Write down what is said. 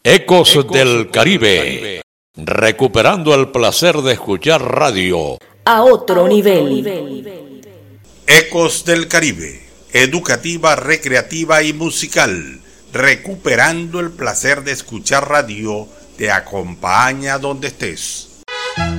Ecos del Caribe, recuperando el placer de escuchar radio a otro nivel. Ecos del Caribe, educativa, recreativa y musical, recuperando el placer de escuchar radio, te acompaña donde estés.